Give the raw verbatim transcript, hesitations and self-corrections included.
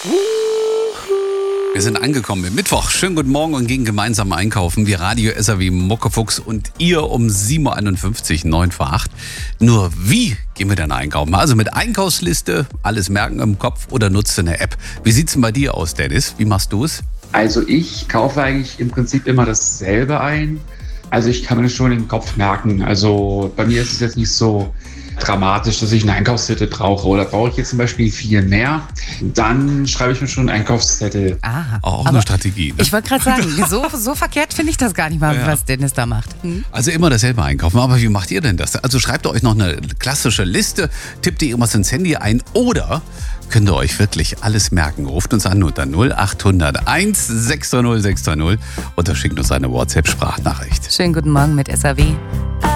Wir sind angekommen im Mittwoch. Schönen guten Morgen und gehen gemeinsam einkaufen. Wir Radio S R W Muckefuchs und ihr um sieben Uhr einundfünfzig, neun vor acht. Nur wie gehen wir denn einkaufen? Also mit Einkaufsliste, alles merken im Kopf oder nutzt du eine App? Wie sieht's denn bei dir aus, Dennis? Wie machst du es? Also ich kaufe eigentlich im Prinzip immer dasselbe ein. Also ich kann mir das schon im Kopf merken. Also bei mir ist es jetzt nicht so dramatisch, dass ich eine Einkaufszettel brauche. Oder brauche ich jetzt zum Beispiel viel mehr, dann schreibe ich mir schon einen Einkaufszettel. Ah, Auch eine Strategie. Ne? Ich wollte gerade sagen, so, so verkehrt finde ich das gar nicht mal, Ja. was Dennis da macht. Hm? Also immer dasselbe einkaufen. Aber wie macht ihr denn das? Also schreibt ihr euch noch eine klassische Liste, tippt ihr irgendwas ins Handy ein oder könnt ihr euch wirklich alles merken? Ruft uns an unter null acht hundert eins sechs null sechs null oder schickt uns eine WhatsApp-Sprachnachricht. Schönen guten Morgen mit S R W.